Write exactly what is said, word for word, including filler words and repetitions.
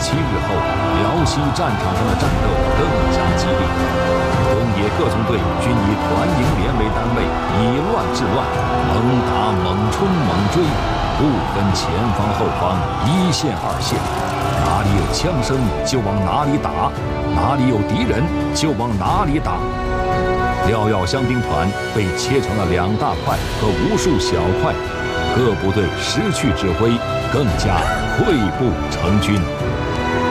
七日后，辽西战场上的战斗更加激烈。东野各纵队均以团营连为单位，以乱治乱，猛打猛冲猛追，不分前方后方，一线二线，哪里有枪声就往哪里打，哪里有敌人就往哪里打。廖耀湘兵团被切成了两大块和无数小块，各部队失去指挥，更加溃不成军。